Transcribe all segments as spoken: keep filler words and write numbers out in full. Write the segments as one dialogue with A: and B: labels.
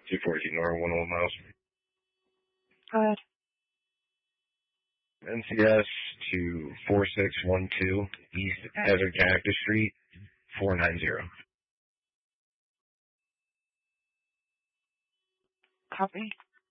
A: two fourteen Nora, one old miles.
B: Go ahead.
A: N C S to four six one two East Desert Cactus Street, four nine zero.
B: Copy.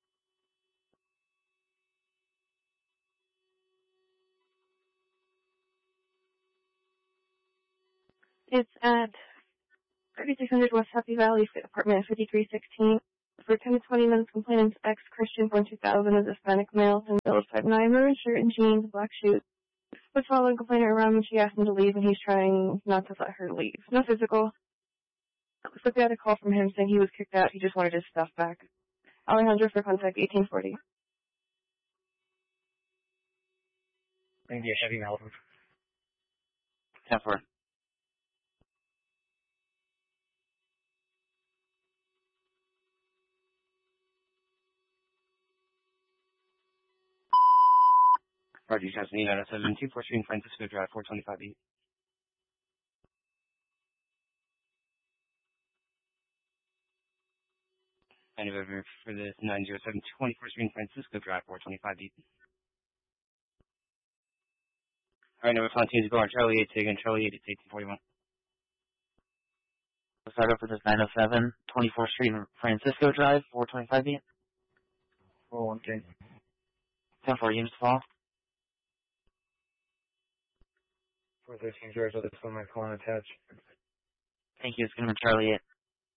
B: It's at thirty-six hundred West Happy Valley, apartment fifty-three sixteen. For ten to twenty minutes, complainant's ex-Christian born two thousand is Hispanic male, and build five nine, maroon shirt and jeans, black shoes. Was following complainant around when she asked him to leave, and he's trying not to let her leave. No physical. Looks like we had a call from him saying he was kicked out. He just wanted his stuff back. Alejandro for contact eighteen forty.
C: India Heavy Malibu.
D: ten four. Roger, Johnson, eight nine seven two four Street, Francisco Drive, four twenty-five E. And over for this nine zero seven twenty-four Street, Francisco Drive, four twenty-five E. All right, number fourteen is going Charlie eight, again, Charlie eight, it's eighteen forty-one.
E: We'll start off with this nine oh seven twenty-fourth Street, Francisco Drive, four twenty-five E.
C: four one K.
E: ten four, units fall.
C: four thirteen George, let this one my call and attach.
E: Thank you, it's going to be Charlie eight.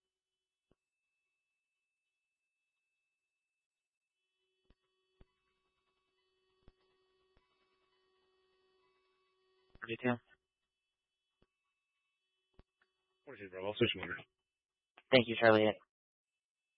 E: forty-two.
A: forty-two, bro. I'll switch over.
E: Thank you, Charlie eight.